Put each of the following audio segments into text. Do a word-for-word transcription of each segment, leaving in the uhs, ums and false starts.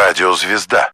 Радиозвезда.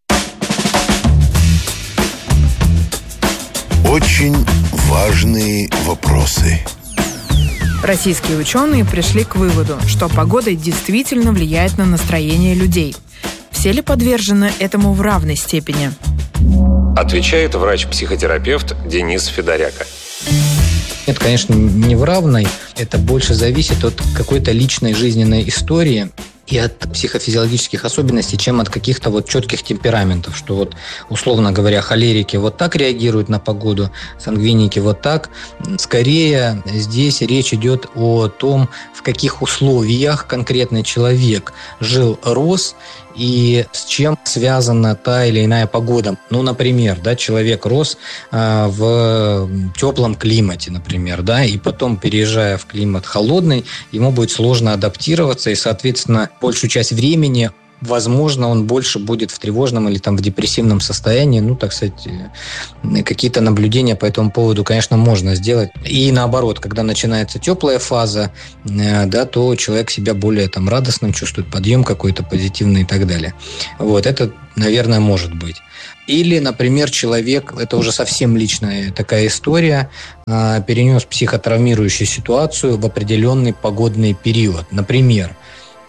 Очень важные вопросы. Российские ученые пришли к выводу, что погода действительно влияет на настроение людей. Все ли подвержены этому в равной степени? Отвечает врач-психотерапевт Денис Федоряка. Это, конечно, не в равной. Это больше зависит от какой-то личной жизненной истории и от психофизиологических особенностей, чем от каких-то вот четких темпераментов, что вот, условно говоря, холерики вот так реагируют на погоду, сангвиники вот так. Скорее, здесь речь идет о том, в каких условиях конкретный человек жил, рос, и с чем связана та или иная погода. Ну, например, да, человек рос э, в теплом климате, например, да, и потом, переезжая в климат холодный, ему будет сложно адаптироваться, и, соответственно, большую часть времени, возможно, он больше будет в тревожном или там в депрессивном состоянии. Ну, так сказать, какие-то наблюдения по этому поводу, конечно, можно сделать. И наоборот, когда начинается теплая фаза, да, то человек себя более там радостным чувствует, подъем какой-то позитивный и так далее. Вот, это, наверное, может быть. Или, например, человек, это уже совсем личная такая история, перенес психотравмирующую ситуацию в определенный погодный период. Например,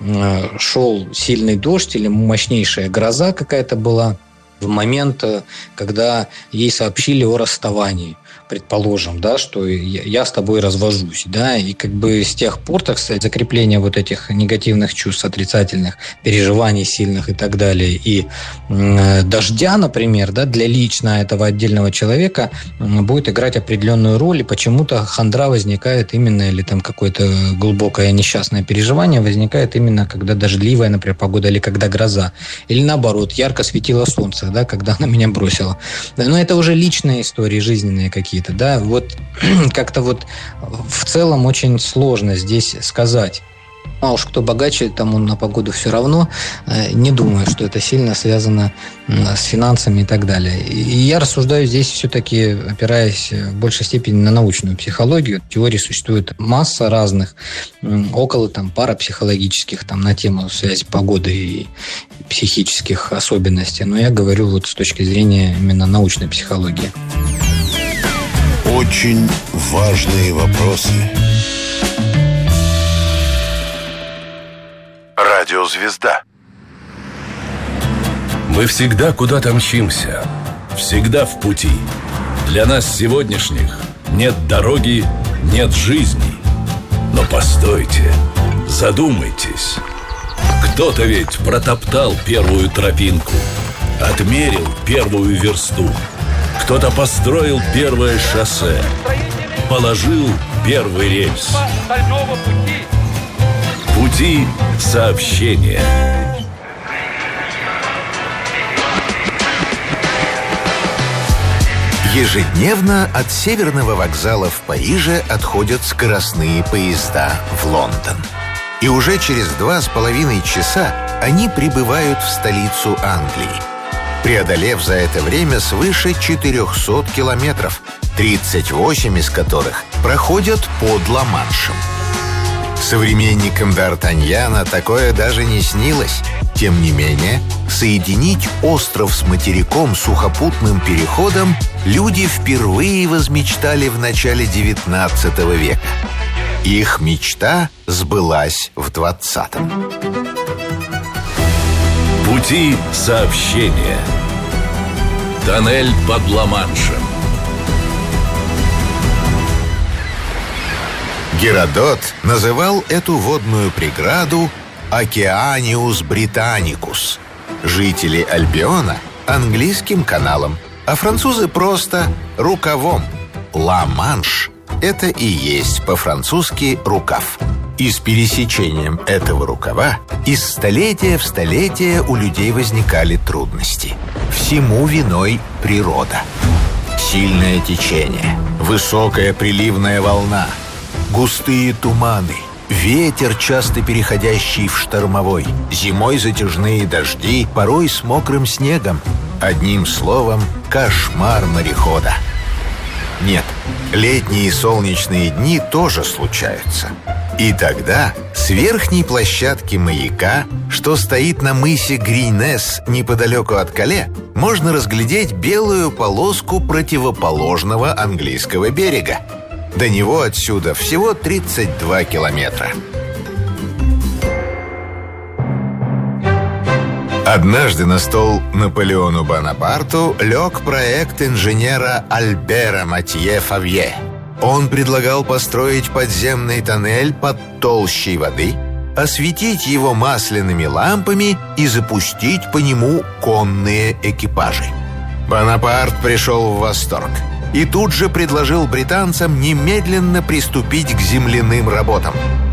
шел сильный дождь или мощнейшая гроза какая-то была в момент, когда ей сообщили о расставании, предположим, да, что я, я с тобой развожусь, да, и как бы с тех пор, так сказать, закрепление вот этих негативных чувств, отрицательных переживаний сильных и так далее, и э, дождя, например, да, для лично этого отдельного человека э, будет играть определенную роль, и почему-то хандра возникает именно, или там какое-то глубокое несчастное переживание возникает именно, когда дождливая, например, погода, или когда гроза, или наоборот, ярко светило солнце, да, когда она меня бросила. Но это уже личные истории, жизненные какие-то. Да, вот как-то вот в целом очень сложно здесь сказать. А уж кто богаче, тому на погоду все равно. Не думаю, что это сильно связано с финансами и так далее. И я рассуждаю здесь все-таки, опираясь в большей степени на научную психологию. Теорий существует масса разных, около там парапсихологических, там на тему связи погоды и психических особенностей. Но я говорю вот с точки зрения именно научной психологии. Очень важные вопросы. Радиозвезда. Мы всегда куда-то мчимся, всегда в пути. Для нас сегодняшних нет дороги, нет жизни. Но постойте, задумайтесь. Кто-то ведь протоптал первую тропинку, отмерил первую версту. Кто-то построил первое шоссе, положил первый рельс. Пути сообщения. Ежедневно от Северного вокзала в Париже отходят скоростные поезда в Лондон. И уже через два с половиной часа они прибывают в столицу Англии, преодолев за это время свыше четырехсот километров, тридцать восемь из которых проходят под Ла-Маншем. Современникам Д'Артаньяна такое даже не снилось. Тем не менее, соединить остров с материком сухопутным переходом люди впервые возмечтали в начале девятнадцатого века. Их мечта сбылась в двадцатом. Пути сообщения. Тоннель под Ла-Маншем. Геродот называл эту водную преграду Океаниус Британикус. Жители Альбиона – английским каналом, а французы просто рукавом. Ла-Манш – это и есть по-французски рукав. И с пересечением этого рукава из столетия в столетие у людей возникали трудности. Всему виной природа. Сильное течение, высокая приливная волна, густые туманы, ветер, часто переходящий в штормовой, зимой затяжные дожди, порой с мокрым снегом. Одним словом, кошмар морехода. Нет, летние солнечные дни тоже случаются. И тогда с верхней площадки маяка, что стоит на мысе Гринес неподалеку от Кале, можно разглядеть белую полоску противоположного английского берега. До него отсюда всего тридцать два километра. Однажды на стол Наполеону Бонапарту лег проект инженера Альбера Матье Фавье. Он предлагал построить подземный тоннель под толщей воды, осветить его масляными лампами и запустить по нему конные экипажи. Бонапарт пришел в восторг и тут же предложил британцам немедленно приступить к земляным работам.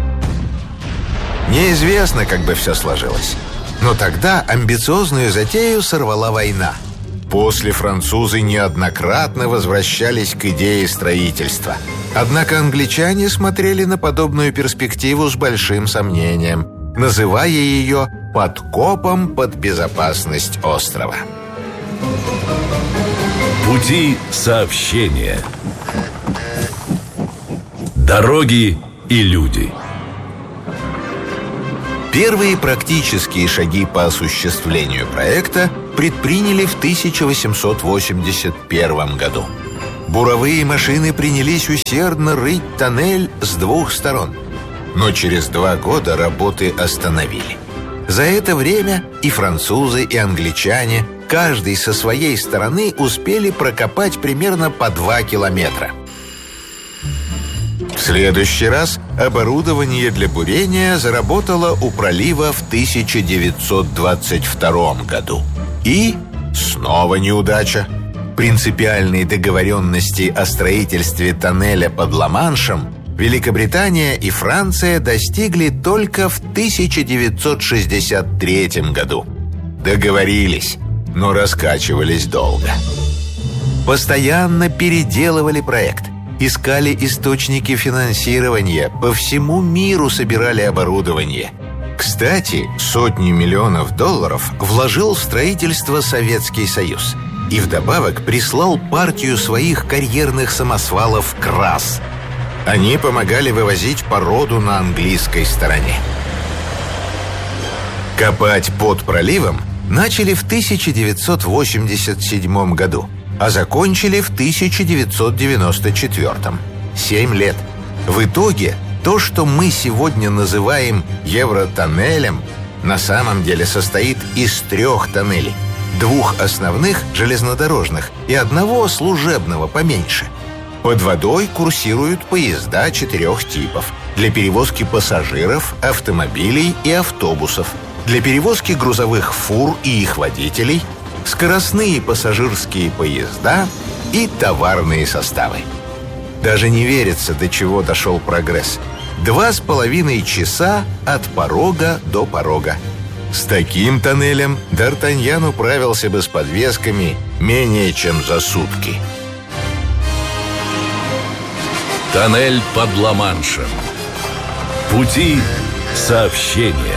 Неизвестно, как бы все сложилось, но тогда амбициозную затею сорвала война. После французы неоднократно возвращались к идее строительства. Однако англичане смотрели на подобную перспективу с большим сомнением, называя ее «подкопом под безопасность острова». Пути сообщения. Дороги и люди. Первые практические шаги по осуществлению проекта предприняли в тысяча восемьсот восемьдесят первом году. Буровые машины принялись усердно рыть тоннель с двух сторон. Но через два года работы остановили. За это время и французы, и англичане, каждый со своей стороны, успели прокопать примерно по два километра. В следующий раз оборудование для бурения заработало у пролива в тысяча девятьсот двадцать втором году. И снова неудача. Принципиальной договоренности о строительстве тоннеля под Ла-Маншем Великобритания и Франция достигли только в тысяча девятьсот шестьдесят третьем году. Договорились, но раскачивались долго. Постоянно переделывали проект, искали источники финансирования, по всему миру собирали оборудование. Кстати, сотни миллионов долларов вложил в строительство Советский Союз и вдобавок прислал партию своих карьерных самосвалов «КРАС». Они помогали вывозить породу на английской стороне. Копать под проливом начали в тысяча девятьсот восемьдесят седьмом году, а закончили в тысяча девятьсот девяносто четвёртом. Семь лет. В итоге то, что мы сегодня называем Евротоннелем, на самом деле состоит из трех тоннелей. Двух основных железнодорожных и одного служебного поменьше. Под водой курсируют поезда четырех типов: для перевозки пассажиров, автомобилей и автобусов, для перевозки грузовых фур и их водителей, скоростные пассажирские поезда и товарные составы. Даже не верится, до чего дошел прогресс. Два с половиной часа от порога до порога. С таким тоннелем Д'Артаньян управился бы с подвесками менее чем за сутки. Тоннель под Ла-Маншем. Пути сообщения.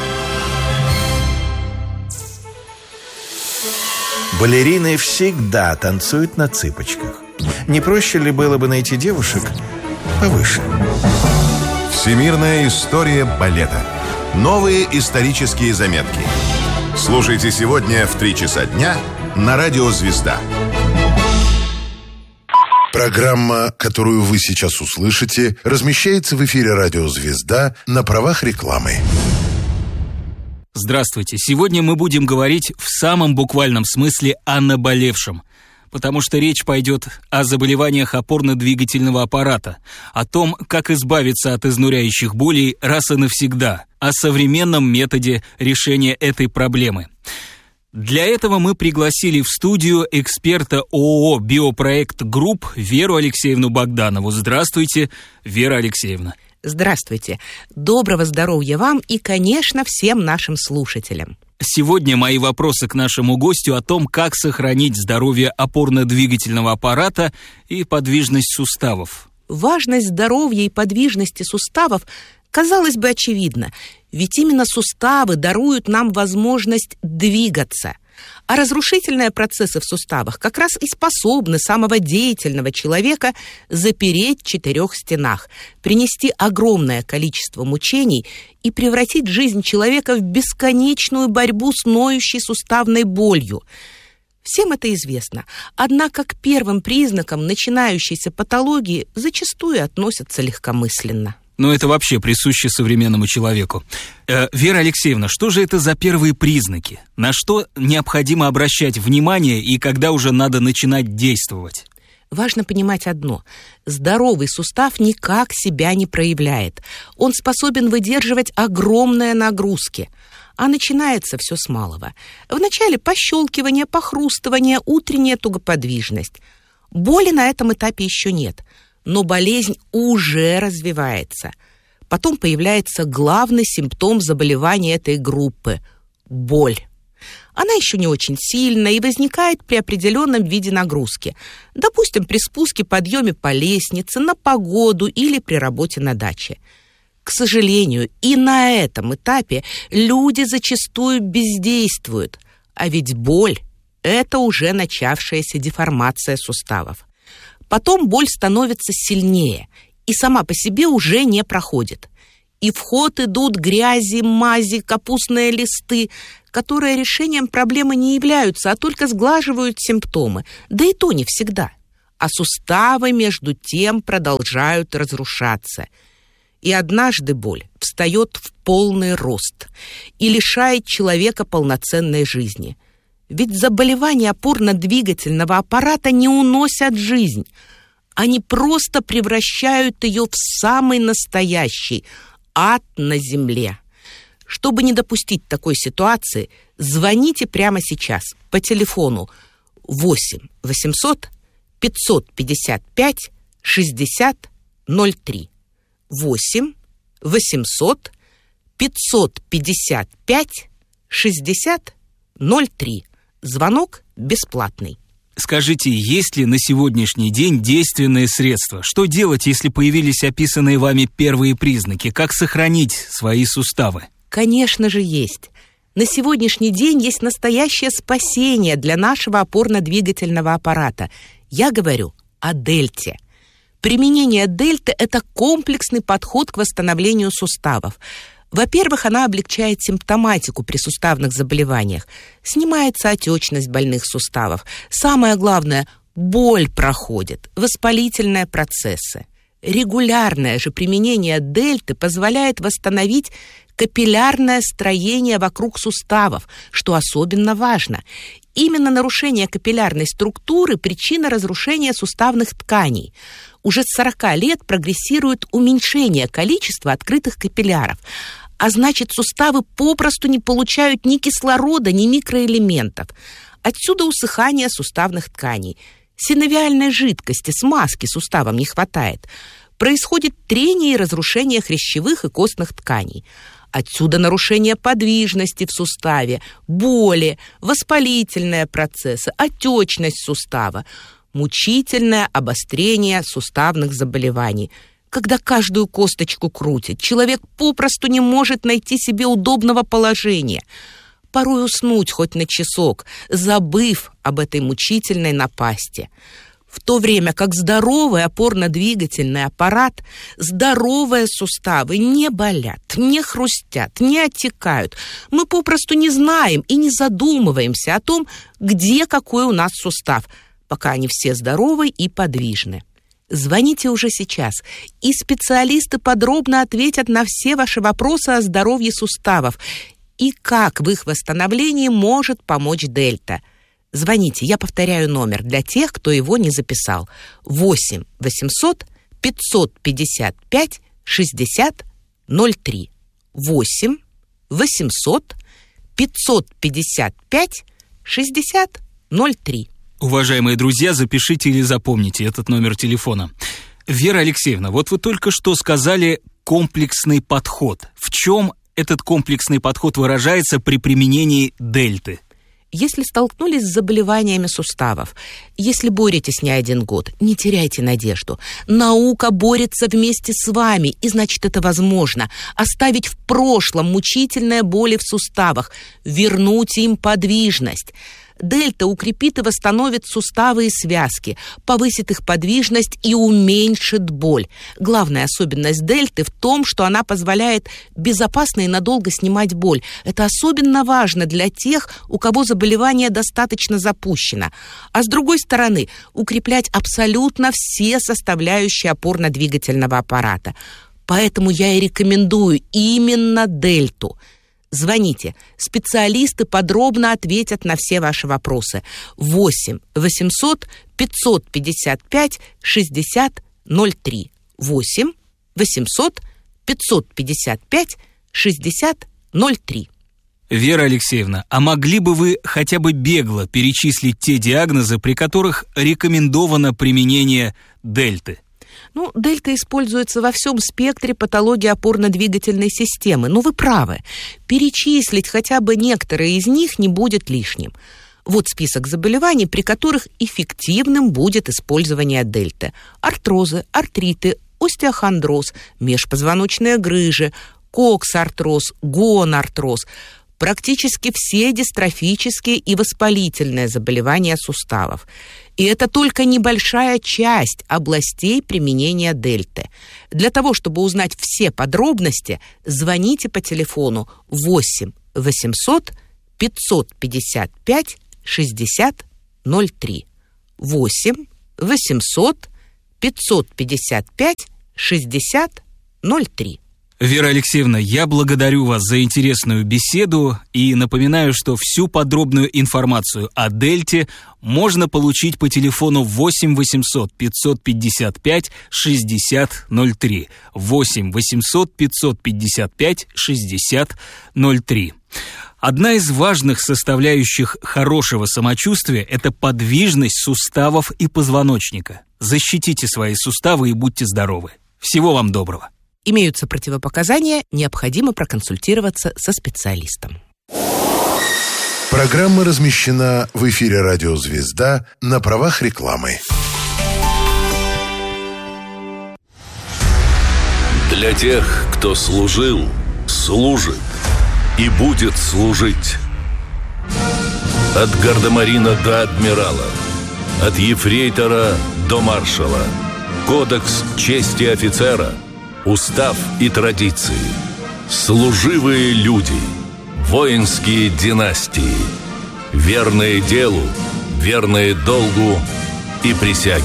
Балерины всегда танцуют на цыпочках. Не проще ли было бы найти девушек повыше? Всемирная история балета. Новые исторические заметки. Слушайте сегодня в три часа дня на радио «Звезда». Программа, которую вы сейчас услышите, размещается в эфире радио «Звезда» на правах рекламы. Здравствуйте. Сегодня мы будем говорить в самом буквальном смысле о наболевшем, потому что речь пойдет о заболеваниях опорно-двигательного аппарата, о том, как избавиться от изнуряющих болей раз и навсегда, о современном методе решения этой проблемы. Для этого мы пригласили в студию эксперта ООО «Биопроект Групп» Веру Алексеевну Богданову. Здравствуйте, Вера Алексеевна. Здравствуйте. Доброго здоровья вам и, конечно, всем нашим слушателям. Сегодня мои вопросы к нашему гостю о том, как сохранить здоровье опорно-двигательного аппарата и подвижность суставов. Важность здоровья и подвижности суставов, казалось бы, очевидна, ведь именно суставы даруют нам возможность двигаться. А разрушительные процессы в суставах как раз и способны самого деятельного человека запереть в четырех стенах, принести огромное количество мучений и превратить жизнь человека в бесконечную борьбу с ноющей суставной болью. Всем это известно, однако к первым признакам начинающейся патологии зачастую относятся легкомысленно. Но это вообще присуще современному человеку. Э, Вера Алексеевна, что же это за первые признаки? На что необходимо обращать внимание и когда уже надо начинать действовать? Важно понимать одно. Здоровый сустав никак себя не проявляет. Он способен выдерживать огромные нагрузки. А начинается все с малого. Вначале пощелкивание, похрустывание, утренняя тугоподвижность. Боли на этом этапе еще нет, но болезнь уже развивается. Потом появляется главный симптом заболевания этой группы – боль. Она еще не очень сильная и возникает при определенном виде нагрузки. Допустим, при спуске, подъеме по лестнице, на погоду или при работе на даче. К сожалению, и на этом этапе люди зачастую бездействуют, а ведь боль – это уже начавшаяся деформация суставов. Потом боль становится сильнее и сама по себе уже не проходит. И в ход идут грязи, мази, капустные листы, которые решением проблемы не являются, а только сглаживают симптомы, да и то не всегда. А суставы между тем продолжают разрушаться. И однажды боль встает в полный рост и лишает человека полноценной жизни. Ведь заболевания опорно-двигательного аппарата не уносят жизнь. Они просто превращают ее в самый настоящий ад на земле. Чтобы не допустить такой ситуации, звоните прямо сейчас по телефону восемь восемьсот пятьсот пятьдесят пять шестьдесят ноль три. восемь восемьсот пятьсот пятьдесят пять шестьдесят ноль три. Звонок бесплатный. Скажите, есть ли на сегодняшний день действенные средства? Что делать, если появились описанные вами первые признаки? Как сохранить свои суставы? Конечно же, есть. На сегодняшний день есть настоящее спасение для нашего опорно-двигательного аппарата. Я говорю о дельте. Применение дельты – это комплексный подход к восстановлению суставов. Во-первых, она облегчает симптоматику при суставных заболеваниях. Снимается отечность больных суставов. Самое главное – боль проходит, воспалительные процессы. Регулярное же применение дельты позволяет восстановить капиллярное строение вокруг суставов, что особенно важно. Именно нарушение капиллярной структуры – причина разрушения суставных тканей. Уже с сорока лет прогрессирует уменьшение количества открытых капилляров, а значит, суставы попросту не получают ни кислорода, ни микроэлементов. Отсюда усыхание суставных тканей. Синовиальной жидкости, смазки суставам не хватает. Происходит трение и разрушение хрящевых и костных тканей. Отсюда нарушение подвижности в суставе, боли, воспалительные процессы, отечность сустава, мучительное обострение суставных заболеваний. Когда каждую косточку крутит, человек попросту не может найти себе удобного положения. Порой уснуть хоть на часок, забыв об этой мучительной напасти. В то время как здоровый опорно-двигательный аппарат, здоровые суставы не болят, не хрустят, не отекают. Мы попросту не знаем и не задумываемся о том, где какой у нас сустав, пока они все здоровы и подвижны. Звоните уже сейчас, и специалисты подробно ответят на все ваши вопросы о здоровье суставов и как в их восстановлении может помочь дельта. Звоните, я повторяю номер для тех, кто его не записал. восемь восемьсот пятьсот пятьдесят пять шестьдесят ноль три. восемь восемьсот пятьсот пятьдесят пять шестьдесят ноль три. Уважаемые друзья, запишите или запомните этот номер телефона. Вера Алексеевна, вот вы только что сказали комплексный подход. В чем этот комплексный подход выражается при применении дельты? Если столкнулись с заболеваниями суставов, если боретесь не один год, не теряйте надежду. Наука борется вместе с вами, и значит, это возможно. Оставить в прошлом мучительные боли в суставах, вернуть им подвижность. Дельта укрепит и восстановит суставы и связки, повысит их подвижность и уменьшит боль. Главная особенность дельты в том, что она позволяет безопасно и надолго снимать боль. Это особенно важно для тех, у кого заболевание достаточно запущено. А с другой стороны, укреплять абсолютно все составляющие опорно-двигательного аппарата. Поэтому я и рекомендую именно дельту. Звоните. Специалисты подробно ответят на все ваши вопросы. восемь восемьсот пятьсот пятьдесят пять шестьдесят ноль три. восемь восемьсот пятьсот пятьдесят пять шестьдесят ноль три. Вера Алексеевна, а могли бы вы хотя бы бегло перечислить те диагнозы, при которых рекомендовано применение дельты? Ну, дельта используется во всем спектре патологии опорно-двигательной системы. Но вы правы. Перечислить хотя бы некоторые из них не будет лишним. Вот список заболеваний, при которых эффективным будет использование дельты. Артрозы, артриты, остеохондроз, межпозвоночные грыжи, коксартроз, гонартроз. Практически все дистрофические и воспалительные заболевания суставов. И это только небольшая часть областей применения дельты. Для того, чтобы узнать все подробности, звоните по телефону восемь восемьсот пятьсот пятьдесят пять шестьдесят ноль три. восемь восемьсот пятьсот пятьдесят пять шестьдесят ноль три. Вера Алексеевна, я благодарю вас за интересную беседу и напоминаю, что всю подробную информацию о дельте можно получить по телефону восемь восемьсот пятьсот пятьдесят пять шестьдесят ноль три. восемь восемьсот пятьсот пятьдесят пять шестьдесят ноль три. Одна из важных составляющих хорошего самочувствия – это подвижность суставов и позвоночника. Защитите свои суставы и будьте здоровы. Всего вам доброго. Имеются противопоказания, необходимо проконсультироваться со специалистом. Программа размещена в эфире «Радио Звезда» на правах рекламы. Для тех, кто служил, служит и будет служить. От гардемарина до адмирала, от ефрейтора до маршала. Кодекс чести офицера, устав и традиции. Служивые люди, воинские династии, верные делу, верные долгу и присяге.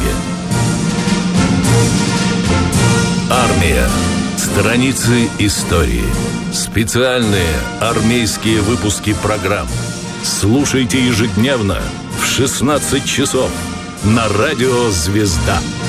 Армия. Страницы истории. Специальные армейские выпуски программ. Слушайте ежедневно в шестнадцать часов на радио «Звезда».